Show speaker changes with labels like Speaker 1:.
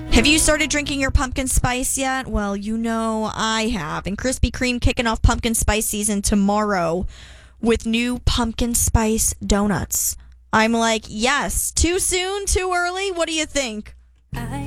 Speaker 1: Have you started drinking your pumpkin spice yet? Well, you know I have. And Krispy Kreme kicking off pumpkin spice season tomorrow with new pumpkin spice donuts. I'm like, yes. Too soon? Too early? What do you think?